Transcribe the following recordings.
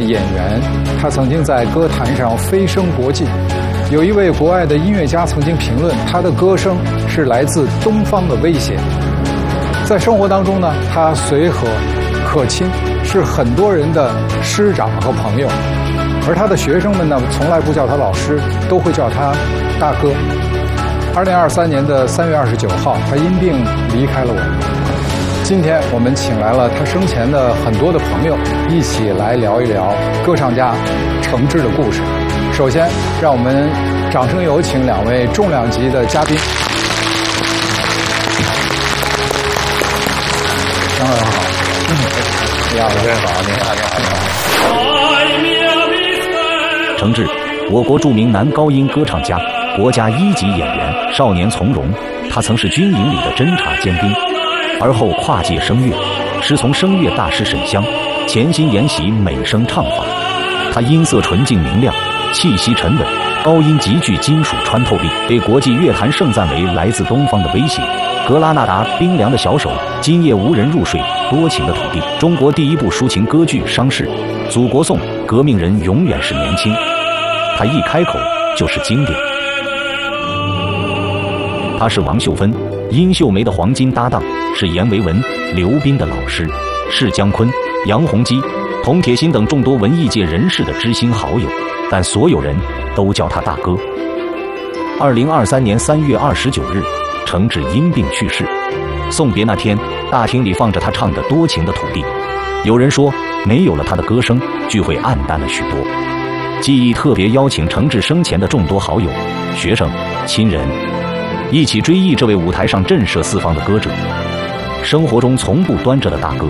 演员，他曾经在歌坛上飞升国际。有一位国外的音乐家曾经评论，他的歌声是来自东方的威胁。在生活当中呢，他随和可亲，是很多人的师长和朋友。而他的学生们呢，从来不叫他老师，都会叫他大哥。2023年的3月29号，他因病离开了我们。今天我们请来了他生前的很多的朋友，一起来聊一聊歌唱家程志的故事。首先，让我们掌声有请2位重量级的嘉宾。张老师好，你好，主持人好，您好，您好。 程志，我国著名男高音歌唱家，国家1级演员，少年从容。他曾是军营里的侦察尖兵，而后跨界声乐，师从声乐大师沈湘，潜心研习美声唱法。他音色纯净明亮，气息沉稳，高音极具金属穿透力，被国际乐坛盛赞为来自东方的威胁。格拉纳达冰凉的小手，今夜无人入睡，多情的土地。中国第一部抒情歌剧《伤逝》，祖国颂，革命人永远是年轻。他一开口就是经典。他是王秀芬、殷秀梅的黄金搭档，是阎维文、刘彬的老师，是姜昆、杨洪基、童铁心等众多文艺界人士的知心好友，但所有人都叫他大哥。2023年3月29日，程志因病去世。送别那天，大厅里放着他唱的《多情的土地》。有人说，没有了他的歌声，聚会黯淡了许多。记忆特别邀请程志生前的众多好友、学生、亲人，一起追忆这位舞台上震慑四方的歌者，生活中从不端着的大哥。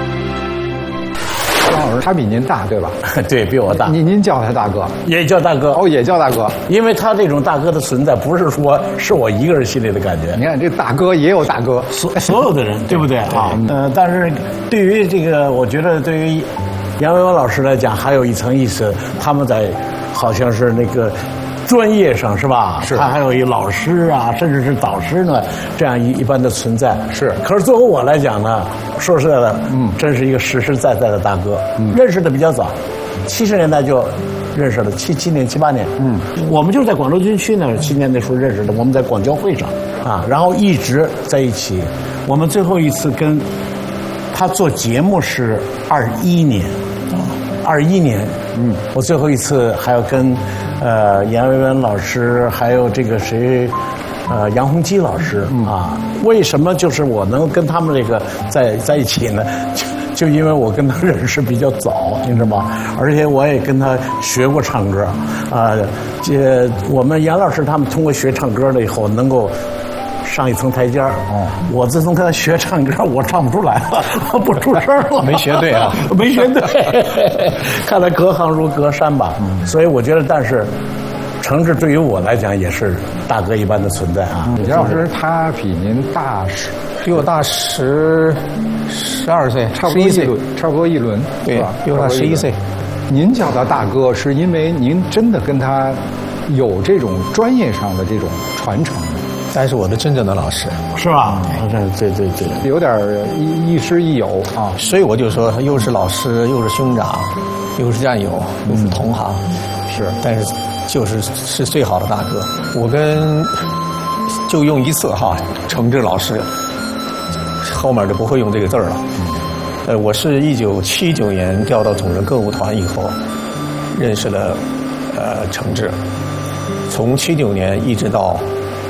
张老师，他比您大对吧？ 对，比我大。 您叫他大哥， 也叫大哥。 哦，也叫大哥。 因为他这种大哥的存在，不是说是我一个人心里的感觉。 你看这大哥也有大哥， 所有的人，对不对啊？但是对于这个，我觉得对于杨维文老师来讲，还有一层意思，他们在好像是那个专业上是吧？ 是。 他还有一老师啊，甚至是导师呢，这样一般的存在。 是。 可是作为我来讲呢，说实在的，真是一个实实在在的大哥。认识的比较早，70年代就认识了，77年、78年。我们就是在广州军区呢，7年的时候认识的。我们在广交会上啊，然后一直在一起。我们最后一次跟他做节目是21年。21年，我最后一次还要跟阎维文老师，还有这个谁，杨洪基老师啊。为什么就是我能跟他们这个在一起呢？就因为我跟他认识比较早，你知道吗？而且我也跟他学过唱歌啊。我们杨老师他们通过学唱歌了以后，能够上一层台阶儿。我自从跟他学唱歌，我唱不出来了，不出声了。 没学对啊， 没学对。看来隔行如隔山吧。所以我觉得，但是程志对于我来讲也是大哥一般的存在啊。 杨老师他比您大比我大12岁， 差不多一轮， 对吧？比我大11岁。 您叫他大哥，是因为您真的跟他有这种专业上的这种传承。 他是我的真正的老师， 是吧？对， 有点亦师亦友啊。 所以我就说，又是老师，又是兄长，又是战友，又是同行， 是。但是是最好的大哥。我就用一次哈，程志老师，后面就不会用这个字了。我是1979年调到总人歌舞团以后，认识了程志，从79年一直到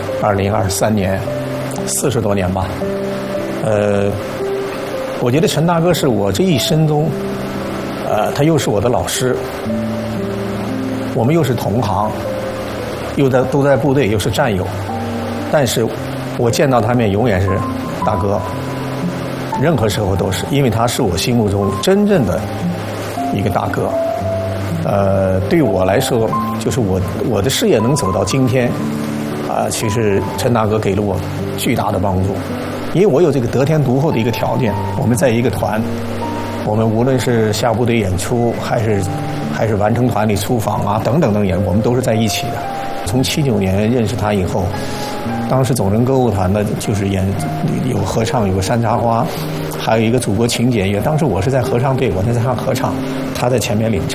2023年，40多年吧。我觉得陈大哥是我这一生中，他又是我的老师，我们又是同行，都在部队，又是战友，但是我见到他面永远是大哥，任何时候都是，因为他是我心目中真正的一个大哥。对我来说，就是我的事业能走到今天。其实陈大哥给了我巨大的帮助，因为我有这个得天独厚的一个条件。我们在一个团，我们无论是下部队演出，还是完成团里出访啊等等演，我们都是在一起的。从79年认识他以后，当时总人歌舞团的就是有合唱，有个山茶花，还有一个祖国情结乐。当时我是在合唱队，我在唱合唱，他在前面领唱。